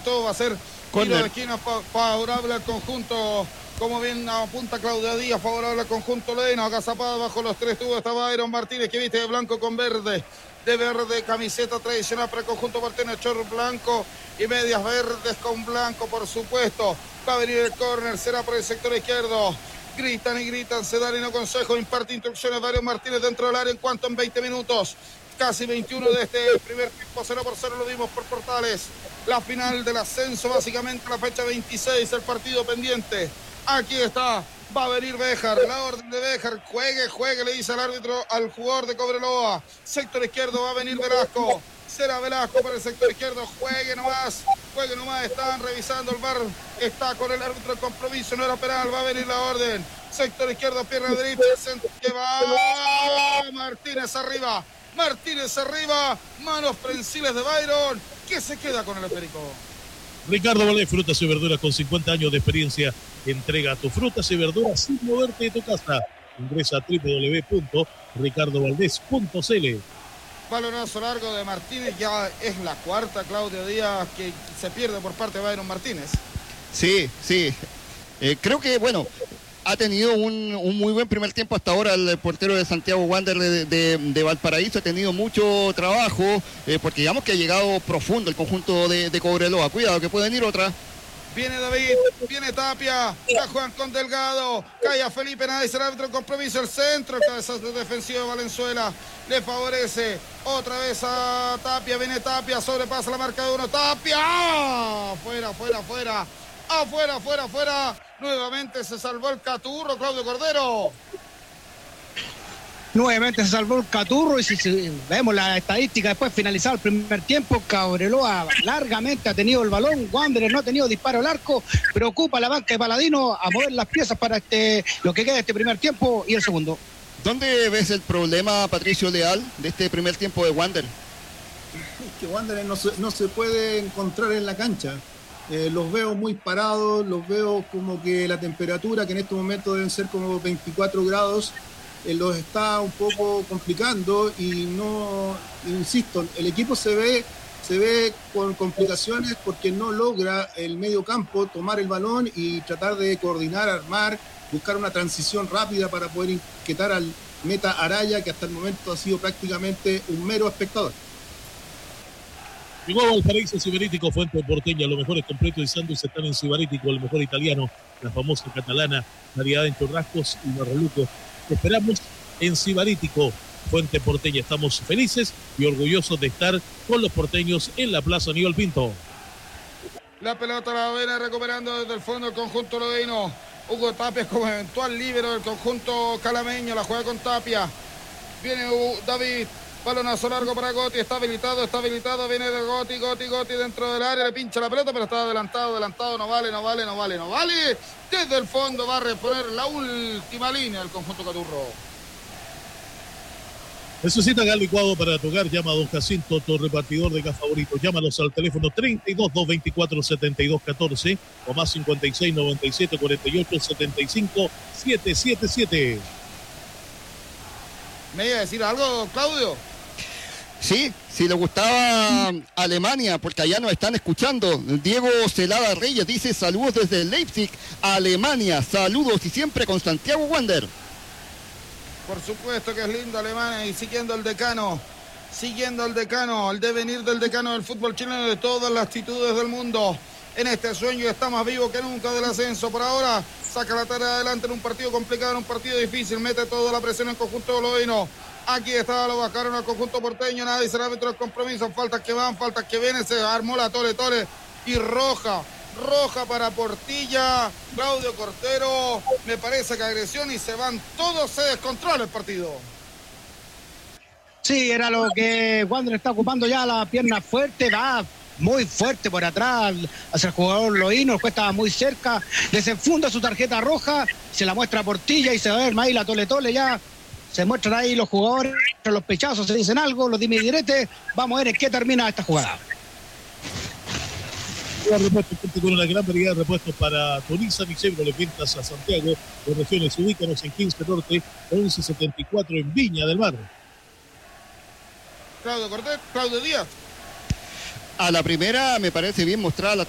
levantó, va a ser tiro de esquina favorable al conjunto, como bien apunta Claudia Díaz, favorable al conjunto Leno. Agazapada bajo los tres tubos estaba Byron Martínez, que viste de blanco con verde. De verde, camiseta tradicional para el conjunto Martínez, short blanco y medias verdes con blanco, por supuesto. Va a venir el córner, será por el sector izquierdo. Gritan y gritan, se dan y no consejo, imparte instrucciones Byron Martínez dentro del área en cuanto en 20 minutos. Casi 21 de este primer tiempo, 0-0, lo vimos por Portales. La final del ascenso, básicamente la fecha 26, el partido pendiente. Aquí está, va a venir Béjar, la orden de Béjar, juegue, le dice al árbitro, al jugador de Cobreloa. Sector izquierdo va a venir Velasco, será Velasco para el sector izquierdo, juegue nomás, están revisando el VAR, está con el árbitro el compromiso, no era penal, va a venir la orden. Sector izquierdo, pierna derecha, el centro que va, Martínez arriba, manos prensiles de Byron, que se queda con el esférico. Ricardo Valdés, frutas y verduras con 50 años de experiencia. Entrega tus frutas y verduras sin moverte de tu casa. Ingresa a www.ricardovaldez.cl. Balonazo largo de Martínez, ya es la cuarta, Claudio Díaz, que se pierde por parte de Byron Martínez. Sí. Creo que, ha tenido un muy buen primer tiempo hasta ahora el portero de Santiago Wanderers de Valparaíso. Ha tenido mucho trabajo, porque digamos que ha llegado profundo el conjunto de Cobreloa. Cuidado que puede venir otra. Viene David, viene Tapia, la juegan con Delgado, cae a Felipe, nada, dice el árbitro en compromiso, el centro, el cabezazo defensivo de Valenzuela, le favorece, otra vez a Tapia, viene Tapia, sobrepasa la marca de uno, Tapia, afuera, nuevamente se salvó el Caturro, Claudio Cordero. Nuevamente se salvó el Caturro, y si vemos la estadística después finalizado el primer tiempo, Cobreloa largamente ha tenido el balón, Wanderers no ha tenido disparo al arco, preocupa la banca de Paladino a mover las piezas para lo que queda de este primer tiempo y el segundo. ¿Dónde ves el problema, Patricio Leal, de este primer tiempo de Wanderers? Es que Wanderers no se puede encontrar en la cancha. Los veo muy parados, los veo como que la temperatura, que en este momento deben ser como 24 grados, los está un poco complicando y no, insisto, el equipo se ve con complicaciones porque no logra el medio campo tomar el balón y tratar de coordinar, armar, buscar una transición rápida para poder inquietar al meta Araya, que hasta el momento ha sido prácticamente un mero espectador. Llegó a Valparaíso Ciberítico, Fuente Porteña, los mejores completos y sándwiches están en Ciberítico, el mejor italiano, la famosa catalana, variedad en churrascos y marralucos. Te esperamos en Ciberítico, Fuente Porteña. Estamos felices y orgullosos de estar con los porteños en la Plaza Aníbal Pinto. La pelota la viene recuperando desde el fondo del conjunto lodeino. Hugo Tapia como eventual líbero del conjunto calameño, la juega con Tapia. Viene David. Balonazo largo para Gotti, está habilitado, viene de Gotti dentro del área, le pincha la pelota, pero está adelantado, no vale. Desde el fondo va a reponer la última línea del conjunto Caturro. Necesita gas licuado para tu hogar, llama a Don Jacinto, tu repartidor de gas favorito. Llámalos al teléfono 32-224-7214 o más 56-97-48-75-777. ¿Me iba a decir algo, Claudio? Sí, si le gustaba Alemania, porque allá nos están escuchando. Diego Celada Reyes dice saludos desde Leipzig, Alemania. Saludos y siempre con Santiago Wander. Por supuesto que es lindo Alemania y siguiendo el decano, el devenir del decano del fútbol chileno de todas las latitudes del mundo. En este sueño está más vivo que nunca del ascenso. Por ahora saca la tarea adelante en un partido complicado, en un partido difícil, mete toda la presión en el conjunto lodeino. Aquí está, lo bajaron al conjunto porteño, nadie será árbitro del compromiso, faltas que van, faltas que vienen, se armó la tole y roja para Portilla, Claudio Cortero, me parece que agresión y se van todos, se descontrola el partido. Sí, era lo que Wander está ocupando ya, la pierna fuerte, va muy fuerte por atrás hacia el jugador loíno, el juez estaba muy cerca, desenfunda su tarjeta roja, se la muestra a Portilla y se va a ver ahí la tole ya. Se muestran ahí los jugadores, los pechazos, se dicen algo, los dime y diretes. Vamos a ver en qué termina esta jugada. Con una gran variedad de repuestos para Toniza, Nisebro, le pintas a Santiago. Las regiones, ubícanos en 15 Norte, 1174 en Viña del Mar. Claudio Díaz. A la primera me parece bien mostrada la